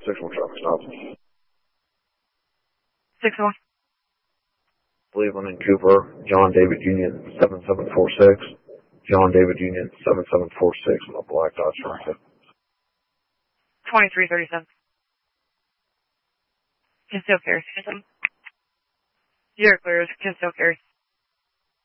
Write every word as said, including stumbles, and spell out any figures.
six one traffic stop. six one. Cleveland and Cooper, John David Union seven seven four six. John David Union seven seven four six on a black Dodge Charger. twenty-three thirty-seven. Can still carry. You're clear. Can still carry.